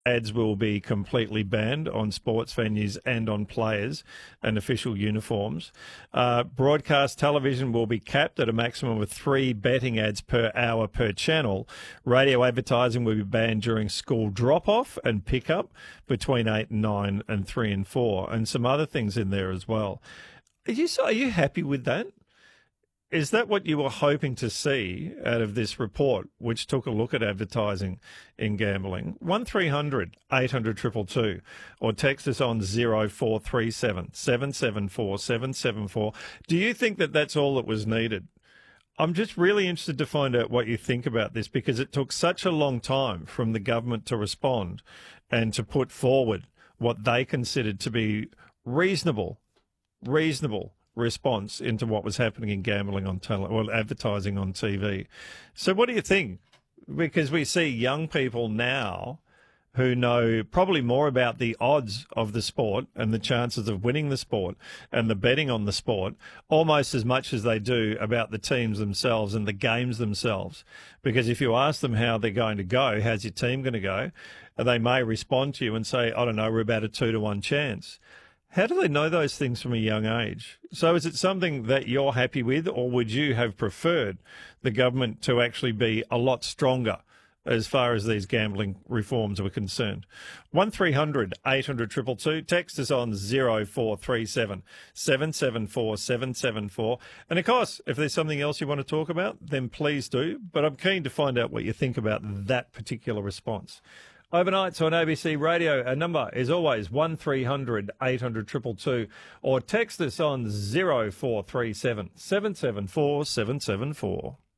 ads will be completely banned on sports venues and on players and official uniforms. Broadcast television will be capped at a maximum of 3 betting ads per hour per channel. Radio advertising will be banned during school drop-off and pick-up between 8 and 9 and 3 and 4, and some other things in there as well. Are you happy with that? Is that what you were hoping to see out of this report, which took a look at advertising in gambling? 1300 800 222 or text us on 0437 774 774. Do you think that that's all that was needed? I'm just really interested to find out what you think about this, because it took such a long time from the government to respond and to put forward what they considered to be reasonable response into what was happening in gambling on advertising on TV. So what do you think? Because we see young people now who know probably more about the odds of the sport and the chances of winning the sport and the betting on the sport almost as much as they do about the teams themselves and the games themselves. Because if you ask them how they're going to go, how's your team going to go, they may respond to you and say, I don't know, we're about a 2-to-1 chance. How do they know those things from a young age? So is it something that you're happy with, or would you have preferred the government to actually be a lot stronger as far as these gambling reforms were concerned? 1300 800 222. Text us on 0437 774 774. And of course, if there's something else you want to talk about, then please do. But I'm keen to find out what you think about that particular response. Overnights on ABC Radio, our number is always 1300 800 222, or text us on 0437 774 774.